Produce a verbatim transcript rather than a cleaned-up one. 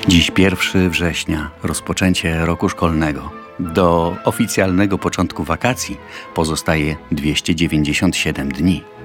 Dziś pierwszego września, rozpoczęcie roku szkolnego. Do oficjalnego początku wakacji pozostaje dwieście dziewięćdziesiąt siedem dni.